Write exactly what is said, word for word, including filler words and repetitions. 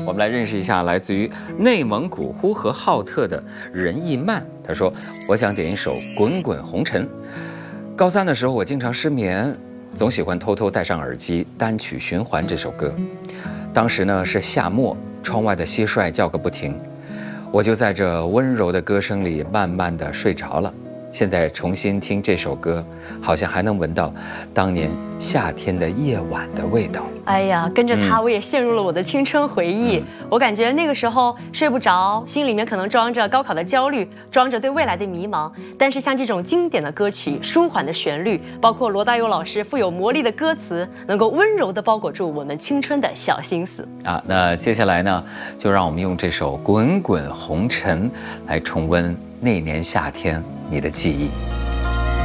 我们来认识一下来自于内蒙古呼和浩特的任意曼。他说：“我想点一首《滚滚红尘》。高三的时候，我经常失眠，总喜欢偷偷戴上耳机单曲循环这首歌。当时呢是夏末，窗外的蟋蟀叫个不停，我就在这温柔的歌声里慢慢的睡着了。现在重新听这首歌，好像还能闻到当年夏天的夜晚的味道。” 哎呀，跟着他，我也陷入了我的青春回忆。嗯、我感觉那个时候睡不着，心里面可能装着高考的焦虑，装着对未来的迷茫。但是像这种经典的歌曲，舒缓的旋律，包括罗大佑老师富有魔力的歌词，能够温柔地包裹住我们青春的小心思啊。那接下来呢，就让我们用这首《滚滚红尘》来重温那年夏天你的记忆。